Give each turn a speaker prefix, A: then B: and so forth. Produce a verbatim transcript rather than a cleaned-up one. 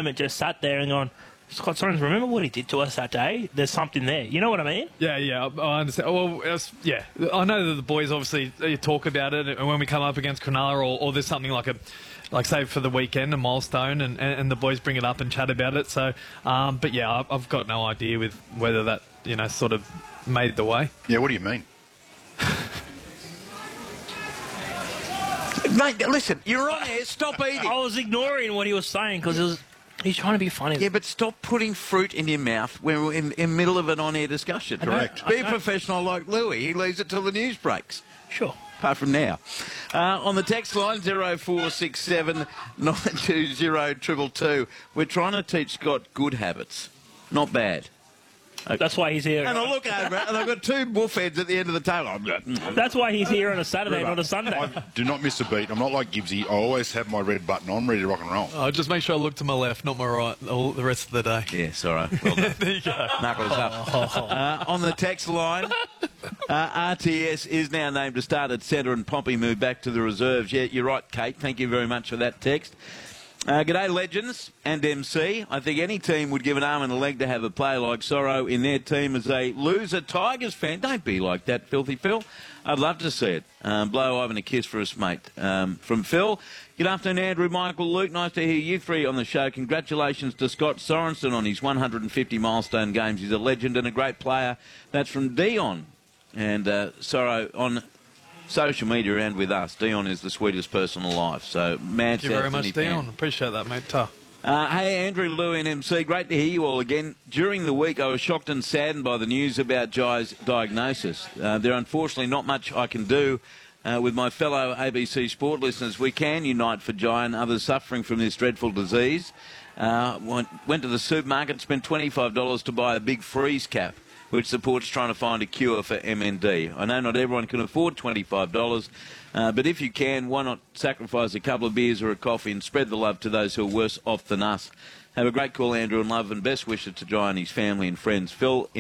A: tournament just sat there and gone, Scott Sorensen, remember what he did to us that day? There's something there. You know what I mean?
B: Yeah, yeah, I I understand. Well, it's, yeah, I know that the boys obviously they talk about it, and when we come up against Cronulla, or, or there's something like a, like say for the weekend, a milestone, and, and, and the boys bring it up and chat about it. So, um, but yeah, I've, I've got no idea with whether that you know sort of made the way.
C: Yeah, what do you mean?
D: Mate, listen, you're on here. Stop eating.
A: I was ignoring what he was saying because it was he's trying to be funny.
D: Yeah, but stop putting fruit in your mouth when we're in the middle of an on-air discussion.
C: Correct.
D: Be a professional like Louis. He leaves it till the news breaks.
A: Sure.
D: Apart from now. Uh, on the text line, zero four six seven nine two zero two two two, we're trying to teach Scott good habits. Not bad.
A: That's why he's here.
D: And I look over it, and I've got two bullheads at the end of the table. I'm like, mm.
A: That's why he's here on a Saturday, not a Sunday.
C: I do not miss a beat. I'm not like Gibbsy. I always have my red button on, ready to rock and roll.
B: Oh, just make sure I look to my left, not my right, all the rest of the day.
D: Yeah, sorry. Well done.
B: There you go.
D: Knuckles up. Uh, on the text line, uh, R T S is now named to start at centre and Pompey moved back to the reserves. Yeah, you're right, Kate. Thank you very much for that text. Uh, g'day, Legends and M C. I think any team would give an arm and a leg to have a player like Sorrow in their team as a loser Tigers fan. Don't be like that, Filthy Phil. I'd love to see it. Um, blow Ivan a kiss for us, mate. Um, from Phil. Good afternoon, Andrew, Michael, Luke. Nice to hear you three on the show. Congratulations to Scott Sorensen on his one hundred fifty milestone games. He's a legend and a great player. That's from Dion. And uh, Sorrow on social media and with us. Dion is the sweetest person alive. So, mad
B: Thank you very much, Dion. Appreciate that, mate. Tough.
D: Uh, hey, Andrew, Lou and M C, great to hear you all again. During the week, I was shocked and saddened by the news about Jai's diagnosis. Uh, there unfortunately not much I can do uh, with my fellow A B C Sport listeners. We can unite for Jai and others suffering from this dreadful disease. Uh, went, went to the supermarket, spent twenty-five dollars to buy a big freeze cap, which supports trying to find a cure for M N D. I know not everyone can afford twenty-five dollars, uh, but if you can, why not sacrifice a couple of beers or a coffee and spread the love to those who are worse off than us. Have a great call, Andrew, and love and best wishes to Jai and his family and friends. Phil.